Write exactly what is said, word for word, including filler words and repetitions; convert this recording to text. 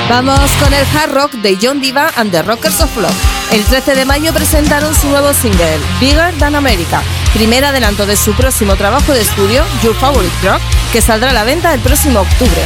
Vamos con el hard rock de John Diva and the Rockers of Love. El trece de mayo presentaron su nuevo single, Bigger Than America, primer adelanto de su próximo trabajo de estudio, Your Favorite Rock, que saldrá a la venta el próximo octubre.